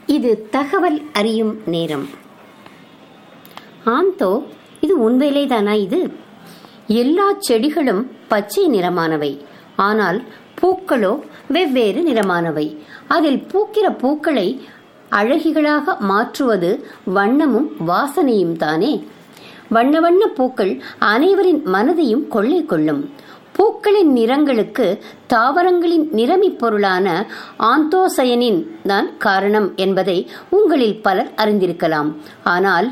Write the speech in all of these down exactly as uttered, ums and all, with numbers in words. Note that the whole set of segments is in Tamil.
இது தகவல் அறியும் நேரம். ஆந்தோ, இது உன் வேலைதானா? இது எல்லா செடிகளும் பச்சை நிறமானவை, ஆனால் பூக்களோ வெவ்வேறு நிறமானவை. அதில் பூக்கிற பூக்களை அழகிகளாக மாற்றுவது வண்ணமும் வாசனையும் தானே. வண்ண வண்ண பூக்கள் அனைவரின் மனதையும் கொள்ளை கொள்ளும். பூக்களின் நிறங்களுக்கு தாவரங்களின் நிறமி பொருளான ஆந்தோசயனின் தான் காரணம் என்பதை உங்களில் பலர் அறிந்திருக்கலாம். ஆனால்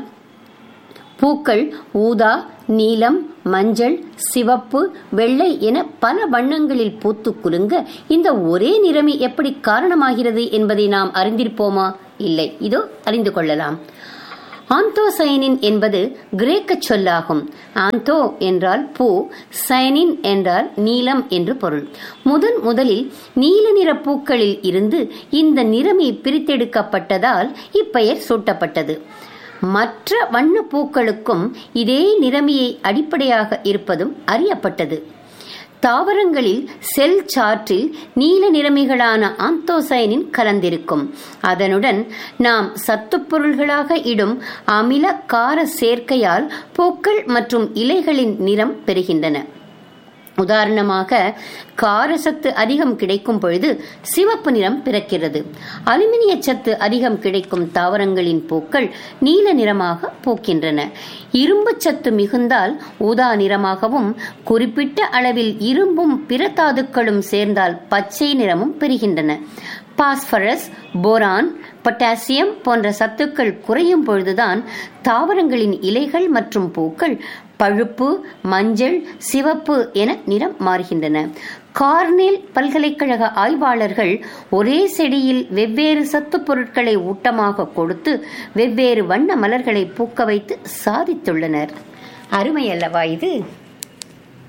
பூக்கள் ஊதா, நீலம், மஞ்சள், சிவப்பு, வெள்ளை என பல வண்ணங்களில் பூத்து குலுங்க இந்த ஒரே நிறமி எப்படி காரணமாகிறது என்பதை நாம் அறிந்திருப்போமா? இல்லை. இதோ அறிந்து கொள்ளலாம். ஆந்தோசயனின் என்பது கிரேக்க சொல்லாகும். ஆந்தோ என்றால் பூ, சயனின் என்றால் நீலம் என்று பொருள். முதன் முதலில் நீல நிற பூக்களில் இருந்து இந்த நிறமி பிரித்தெடுக்கப்பட்டதால் இப்பெயர் சூட்டப்பட்டது. மற்ற வண்ண பூக்களுக்கும் இதே நிறமியை அடிப்படையாக இருப்பதும் அறியப்பட்டது. தாவரங்களில் செல் சாற்றில் நீல நிறமிகளான ஆந்தோசயனின் கலந்திருக்கும். அதனுடன் நாம் சத்துப் பொருள்களாக இடும் அமில கார சேர்க்கையால் பூக்கள் மற்றும் இலைகளின் நிறம் பெறுகின்றன. உதாரணமாக, காரசத்து அதிகம் கிடைக்கும் பொழுது சிவப்பு நிறம் பிறக்கிறது. அலுமினிய சத்து அதிகம் கிடைக்கும் தாவரங்களின் பூக்கள் நீல நிறமாக பூக்கின்றன. இரும்பு சத்து மிகுந்தால் ஊதா நிறமாகவும், குறிப்பிட்ட அளவில் இரும்பும் பிற தாதுக்களும் சேர்ந்தால் பச்சை நிறமும் பெறுகின்றன. பாஸ்பரஸ், போரான், பொட்டாசியம் போன்ற சத்துக்கள் குறையும் பொழுதுதான் தாவரங்களின் இலைகள் மற்றும் பூக்கள் பழுப்பு, மஞ்சள், சிவப்பு என நிறம் மாறுகின்றன. கார்னெல் பல்கலைக்கழக ஆய்வாளர்கள் ஒரே செடியில் வெவ்வேறு சத்து பொருட்களை ஊட்டமாக கொடுத்து வெவ்வேறு வண்ண மலர்களை பூக்க வைத்து சாதித்துள்ளனர். அருமை அல்லவா இது?